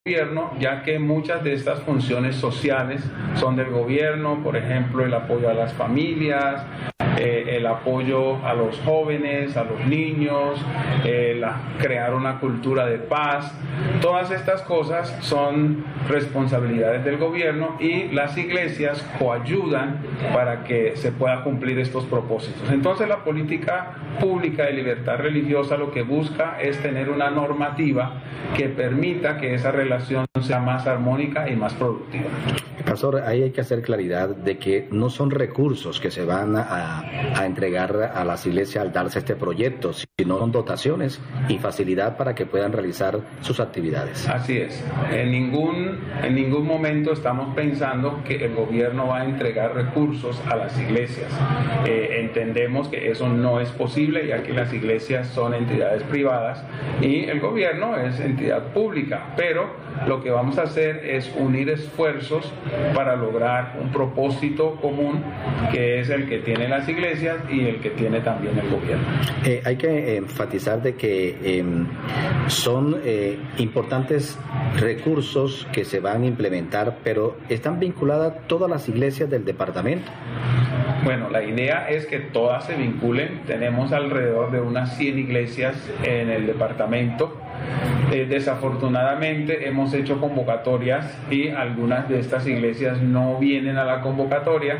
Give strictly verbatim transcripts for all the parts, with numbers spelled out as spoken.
gobierno, ya que muchas de estas funciones sociales son del gobierno, por ejemplo, el apoyo a las familias, eh, el apoyo a los jóvenes, a los niños, eh, la, crear una cultura de paz. Todas estas cosas son responsabilidades del gobierno y las iglesias coayudan para que se pueda cumplir estos propósitos. Entonces, la política pública de libertad religiosa lo que busca es tener una normativa que permita que esa relación sea más armónica y más productiva. Pastor, ahí hay que hacer claridad de que no son recursos que se van a, a entregar a las iglesias al darse este proyecto, sino son dotaciones y facilidad para que puedan realizar sus actividades. Así es. En ningún, en ningún momento estamos pensando que el gobierno va a entregar recursos a las iglesias. Eh, entendemos que eso no es posible, ya que las iglesias son entidades privadas y el gobierno es entidad pública, pero lo que vamos a hacer es unir esfuerzos para lograr un propósito común, que es el que tienen las iglesias y el que tiene también el gobierno. Eh, hay que enfatizar de que eh, son eh, importantes recursos que se van a implementar, pero ¿están vinculadas todas las iglesias del departamento? Bueno, la idea es que todas se vinculen. Tenemos alrededor de unas cien iglesias en el departamento. Eh, desafortunadamente hemos hecho convocatorias y algunas de estas iglesias no vienen a la convocatoria.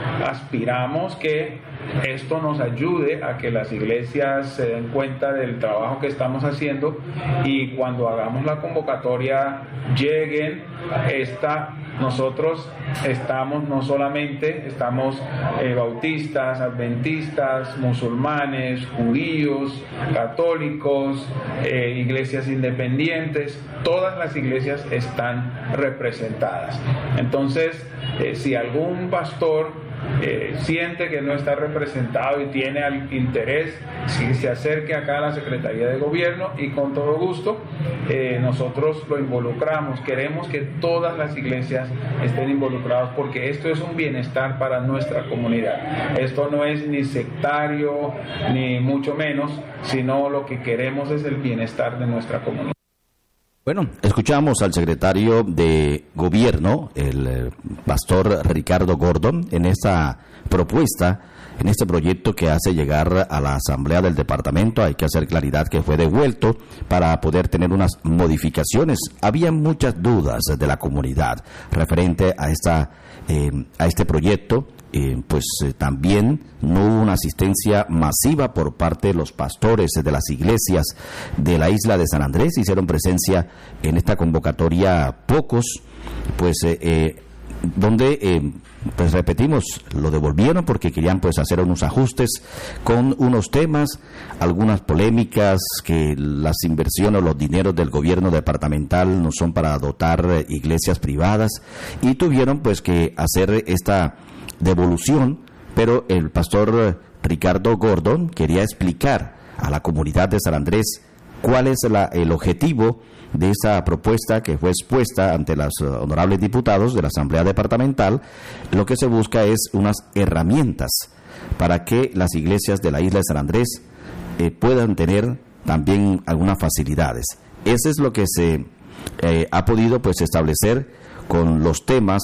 Aspiramos que esto nos ayude a que las iglesias se den cuenta del trabajo que estamos haciendo y cuando hagamos la convocatoria lleguen. Esta, nosotros estamos no solamente, estamos eh, bautistas, adventistas, musulmanes, judíos, católicos, eh, iglesias independientes, todas las iglesias están representadas. Entonces, eh, si algún pastor Eh, siente que no está representado y tiene el interés, si se acerque acá a la Secretaría de Gobierno y con todo gusto eh, nosotros lo involucramos. Queremos que todas las iglesias estén involucradas porque esto es un bienestar para nuestra comunidad. Esto no es ni sectario ni mucho menos, sino lo que queremos es el bienestar de nuestra comunidad. Bueno, escuchamos al secretario de Gobierno, el pastor Ricardo Gordon, en esta propuesta, en este proyecto que hace llegar a la Asamblea del Departamento. Hay que hacer claridad que fue devuelto para poder tener unas modificaciones. Había muchas dudas de la comunidad referente a, esta, eh, a este proyecto. Eh, pues eh, también no hubo una asistencia masiva por parte de los pastores de las iglesias de la isla de San Andrés. Hicieron presencia en esta convocatoria pocos, pues eh, eh, donde eh, pues repetimos, lo devolvieron porque querían pues hacer unos ajustes con unos temas, algunas polémicas, que las inversiones o los dineros del gobierno departamental no son para dotar eh, iglesias privadas, y tuvieron pues que hacer esta devolución, pero el pastor Ricardo Gordon quería explicar a la comunidad de San Andrés cuál es la, el objetivo de esa propuesta que fue expuesta ante los honorables diputados de la Asamblea Departamental. Lo que se busca es unas herramientas para que las iglesias de la isla de San Andrés eh, puedan tener también algunas facilidades. Eso es lo que se eh, ha podido pues establecer con los temas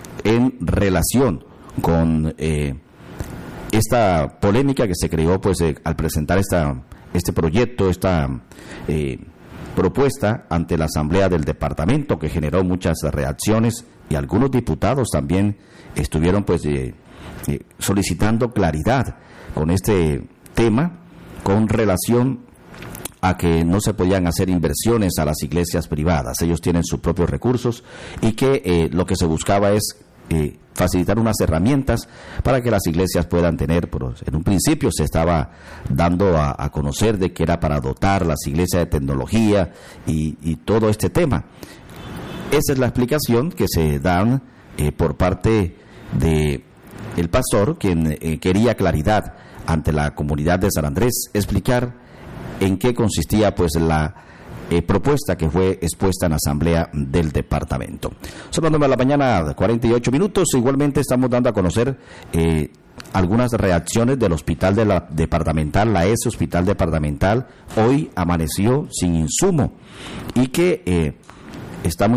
en relación con eh, esta polémica que se creó pues eh, al presentar esta este proyecto, esta eh, propuesta ante la Asamblea del Departamento, que generó muchas reacciones, y algunos diputados también estuvieron pues eh, eh, solicitando claridad con este tema con relación a que no se podían hacer inversiones a las iglesias privadas. Ellos tienen sus propios recursos y que eh, lo que se buscaba es Eh, facilitar unas herramientas para que las iglesias puedan tener. En un principio se estaba dando a, a conocer de que era para dotar las iglesias de tecnología y, y todo este tema. Esa es la explicación que se dan eh, por parte de el pastor, quien eh, quería claridad ante la comunidad de San Andrés, explicar en qué consistía pues la Eh, propuesta que fue expuesta en la Asamblea del Departamento. Son las nueve de la mañana, cuarenta y ocho minutos. Igualmente estamos dando a conocer eh, algunas reacciones del Hospital de la Departamental, la E S Hospital Departamental. Hoy amaneció sin insumo y que eh, estamos